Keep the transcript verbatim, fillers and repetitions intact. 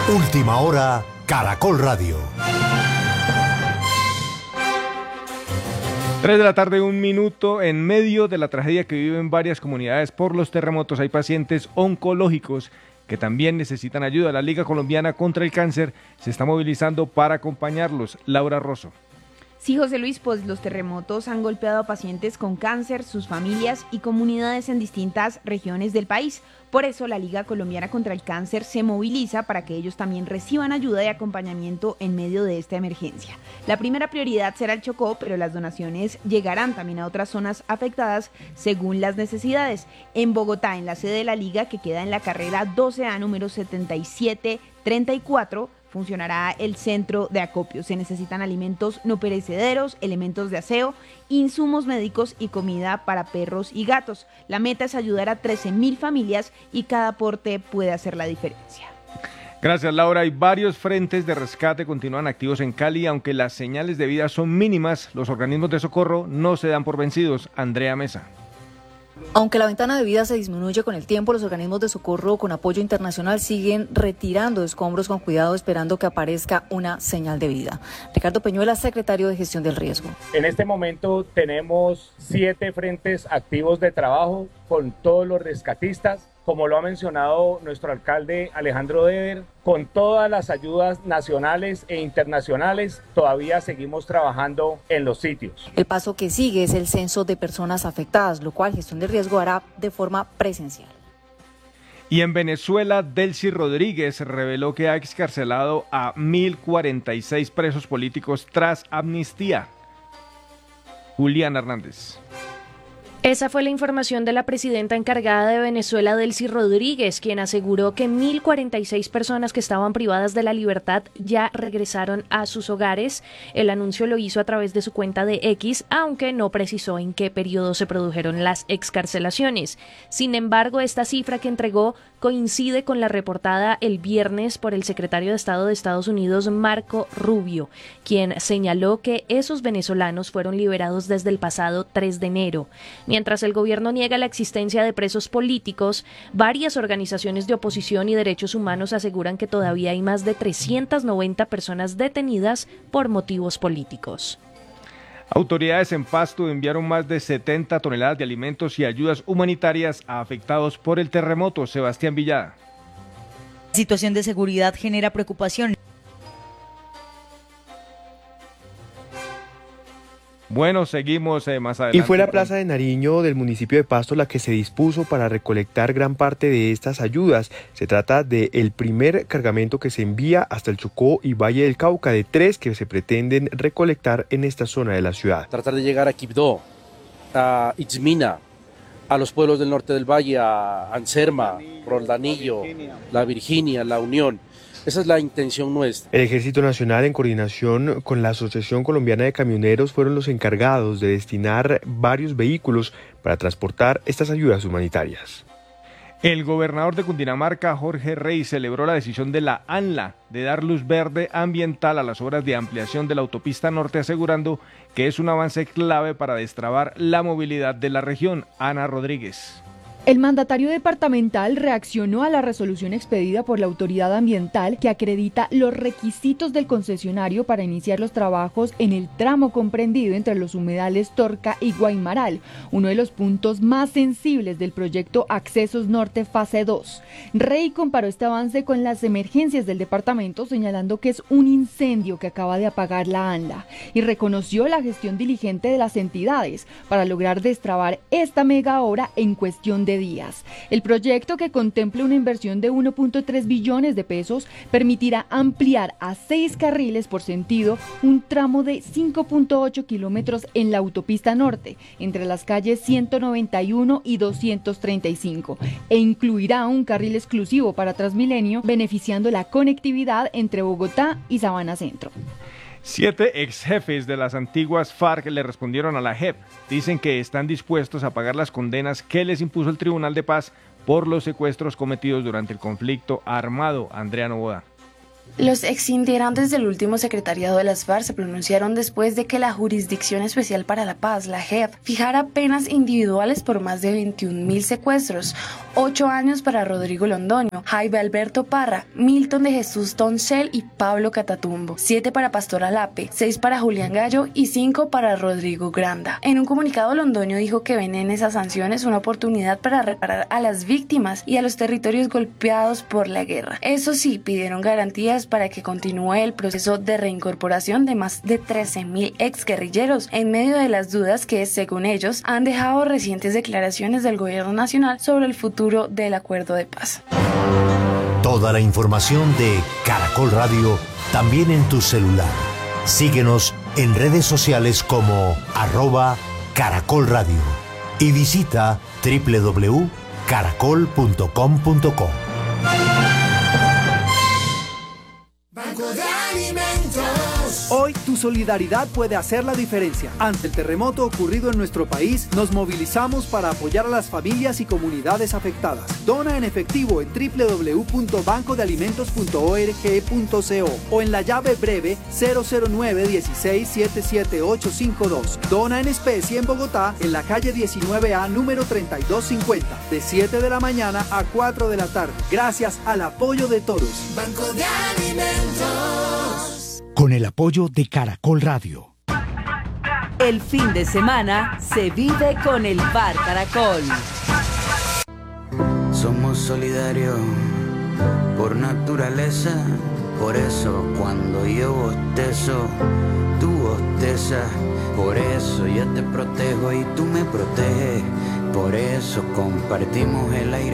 Última hora, Caracol Radio. Tres de la tarde, un minuto. En medio de la tragedia que viven varias comunidades por los terremotos, hay pacientes oncológicos que también necesitan ayuda. La Liga Colombiana contra el Cáncer se está movilizando para acompañarlos. Laura Rosso. Sí, José Luis, pues los terremotos han golpeado a pacientes con cáncer, sus familias y comunidades en distintas regiones del país. Por eso la Liga Colombiana contra el Cáncer se moviliza para que ellos también reciban ayuda y acompañamiento en medio de esta emergencia. La primera prioridad será el Chocó, pero las donaciones llegarán también a otras zonas afectadas según las necesidades. En Bogotá, en la sede de la Liga, que queda en la carrera doce A número setenta y siete treinta y cuatro, funcionará el centro de acopio. Se necesitan alimentos no perecederos, elementos de aseo, insumos médicos y comida para perros y gatos. La meta es ayudar a trece mil familias y cada aporte puede hacer la diferencia. Gracias, Laura. Y varios frentes de rescate continúan activos en Cali, aunque las señales de vida son mínimas. Los organismos de socorro no se dan por vencidos. Andrea Mesa. Aunque la ventana de vida se disminuye con el tiempo, los organismos de socorro con apoyo internacional siguen retirando escombros con cuidado, esperando que aparezca una señal de vida. Ricardo Peñuela, secretario de Gestión del Riesgo. En este momento tenemos siete frentes activos de trabajo con todos los rescatistas. Como lo ha mencionado nuestro alcalde Alejandro Dever, con todas las ayudas nacionales e internacionales, todavía seguimos trabajando en los sitios. El paso que sigue es el censo de personas afectadas, lo cual Gestión de Riesgo hará de forma presencial. Y en Venezuela, Delcy Rodríguez reveló que ha excarcelado a mil cuarenta y seis presos políticos tras amnistía. Julián Hernández. Esa fue la información de la presidenta encargada de Venezuela, Delcy Rodríguez, quien aseguró que mil cuarenta y seis personas que estaban privadas de la libertad ya regresaron a sus hogares. El anuncio lo hizo a través de su cuenta de X, aunque no precisó en qué periodo se produjeron las excarcelaciones. Sin embargo, esta cifra que entregó coincide con la reportada el viernes por el secretario de Estado de Estados Unidos, Marco Rubio, quien señaló que esos venezolanos fueron liberados desde el pasado tres de enero. Mientras el gobierno niega la existencia de presos políticos, varias organizaciones de oposición y derechos humanos aseguran que todavía hay más de trescientas noventa personas detenidas por motivos políticos. Autoridades en Pasto enviaron más de setenta toneladas de alimentos y ayudas humanitarias a afectados por el terremoto. Sebastián Villada. La situación de seguridad genera preocupación. Bueno, seguimos eh, más adelante. Y fue la Plaza de Nariño del municipio de Pasto la que se dispuso para recolectar gran parte de estas ayudas. Se trata del primer cargamento que se envía hasta el Chocó y Valle del Cauca, de tres que se pretenden recolectar en esta zona de la ciudad. Tratar de llegar a Quibdó, a Itzmina, a los pueblos del norte del valle, a Anserma, Roldanillo, La Virginia, La Unión. Esa es la intención nuestra. El Ejército Nacional, en coordinación con la Asociación Colombiana de Camioneros, fueron los encargados de destinar varios vehículos para transportar estas ayudas humanitarias. El gobernador de Cundinamarca, Jorge Rey, celebró la decisión de la ANLA de dar luz verde ambiental a las obras de ampliación de la autopista norte, asegurando que es un avance clave para destrabar la movilidad de la región. Ana Rodríguez. El mandatario departamental reaccionó a la resolución expedida por la autoridad ambiental que acredita los requisitos del concesionario para iniciar los trabajos en el tramo comprendido entre los humedales Torca y Guaymaral, uno de los puntos más sensibles del proyecto Accesos Norte Fase dos. Rey comparó este avance con las emergencias del departamento, señalando que es un incendio que acaba de apagar la ANLA, y reconoció la gestión diligente de las entidades para lograr destrabar esta mega obra en cuestión de días. El proyecto, que contempla una inversión de uno punto tres billones de pesos, permitirá ampliar a seis carriles por sentido un tramo de cinco punto ocho kilómetros en la autopista norte, entre las calles ciento noventa y uno y doscientos treinta y cinco, e incluirá un carril exclusivo para Transmilenio, beneficiando la conectividad entre Bogotá y Sabana Centro. Siete ex jefes de las antiguas FARC le respondieron a la J E P. Dicen que están dispuestos a pagar las condenas que les impuso el Tribunal de Paz por los secuestros cometidos durante el conflicto armado. Andrea Novoa. Los exintegrantes del último secretariado de las FARC se pronunciaron después de que la Jurisdicción Especial para la Paz, la J E P, fijara penas individuales por más de veintiún mil secuestros, ocho años para Rodrigo Londoño, Jaime Alberto Parra, Milton de Jesús Toncel y Pablo Catatumbo, siete para Pastor Alape, seis para Julián Gallo y cinco para Rodrigo Granda. En un comunicado, Londoño dijo que ven en esas sanciones una oportunidad para reparar a las víctimas y a los territorios golpeados por la guerra. Eso sí, pidieron garantías para que continúe el proceso de reincorporación de más de trece mil exguerrilleros en medio de las dudas que, según ellos, han dejado recientes declaraciones del gobierno nacional sobre el futuro del acuerdo de paz. Toda la información de Caracol Radio también en tu celular. Síguenos en redes sociales como arroba Caracol Radio y visita doble u doble u doble u punto caracol punto com punto co. Banco de Alimentos. Hoy tu solidaridad puede hacer la diferencia. Ante el terremoto ocurrido en nuestro país, nos movilizamos para apoyar a las familias y comunidades afectadas. Dona en efectivo en doble u doble u doble u punto banco de alimentos punto org punto co o en la llave breve cero cero nueve dieciséis siete siete ocho cinco dos. Dona en especie en Bogotá, en la calle diecinueve A número treinta y dos cincuenta, de siete de la mañana a cuatro de la tarde. Gracias al apoyo de todos. Banco de Alimentos. Con el apoyo de Caracol Radio. El fin de semana se vive con el Bar Caracol. Somos solidarios por naturaleza, por eso cuando yo bostezo, tú bostezas, por eso yo te protejo y tú me proteges, por eso compartimos el aire.